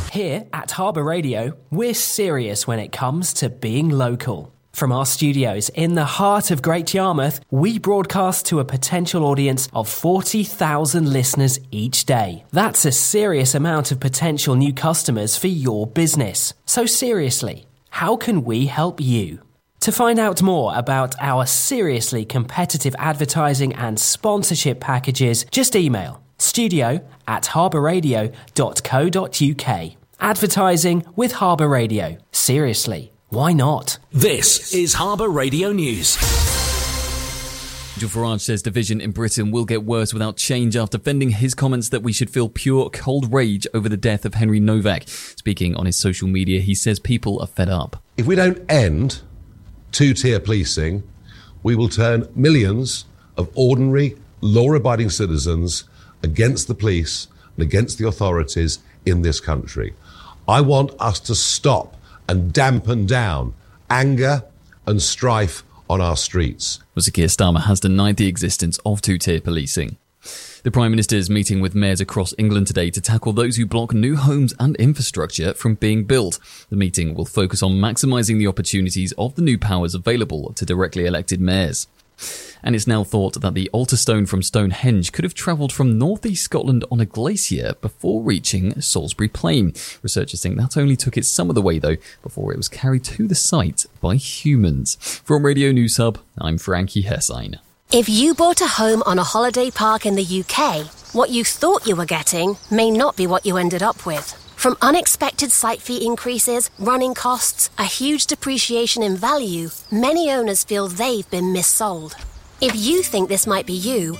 Here at Harbour Radio, we're serious when it comes to being local. From our studios in the heart of Great Yarmouth, we broadcast to a potential audience of 40,000 listeners each day. That's a serious amount of potential new customers for your business. So seriously, how can we help you? To find out more about our seriously competitive advertising and sponsorship packages, just email studio@harbourradio.co.uk. Advertising with Harbour Radio. Seriously, why not? This is Harbour Radio News. Nigel Farage says division in Britain will get worse without change after defending his comments that we should feel pure cold rage over the death of Henry Novak. Speaking on his social media, he says people are fed up. If we don't end two-tier policing, we will turn millions of ordinary, law-abiding citizens against the police and against the authorities in this country. I want us to stop and dampen down anger and strife on our streets. Sir Keir Starmer has denied the existence of two-tier policing. The Prime Minister is meeting with mayors across England today to tackle those who block new homes and infrastructure from being built. The meeting will focus on maximising the opportunities of the new powers available to directly elected mayors. And it's now thought that the altar stone from Stonehenge could have travelled from northeast Scotland on a glacier before reaching Salisbury Plain. Researchers think that only took it some of the way, though, before it was carried to the site by humans. From Radio News Hub, I'm Frankie Hessine. If you bought a home on a holiday park in the UK, what you thought you were getting may not be what you ended up with. From unexpected site fee increases, running costs, a huge depreciation in value, many owners feel they've been missold. If you think this might be you,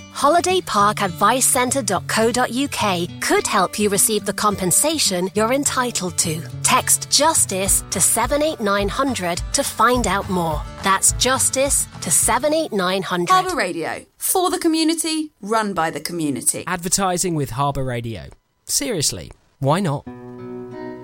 holidayparkadvicecentre.co.uk could help you receive the compensation you're entitled to. Text JUSTICE to 78900 to find out more. That's JUSTICE to 78900. Harbour Radio. For the community, run by the community. Advertising with Harbour Radio. Seriously, why not?